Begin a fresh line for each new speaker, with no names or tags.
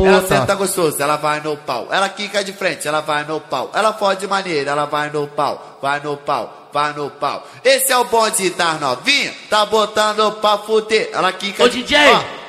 Ela senta gostoso, ela vai no pau. Ela quica de frente, ela vai no pau. Ela fode de maneira, ela vai no pau. Vai no pau, vai no pau. Esse é o bonde das novinhas, tá botando pra fuder. Ela quica
Ô
de...
DJ,
ó.